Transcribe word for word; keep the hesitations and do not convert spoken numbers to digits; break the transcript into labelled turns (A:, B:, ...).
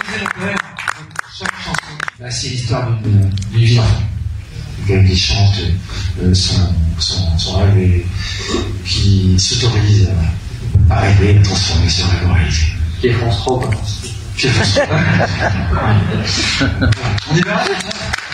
A: Chaque chanson, bah, c'est l'histoire d'une vie d'enfant. Quelqu'un qui chante euh, son, son, son rêve et qui s'autorise à, à rêver, à transformer ce rêve en réalité.
B: Qui est France trois,
A: Qui est France trois. On y va.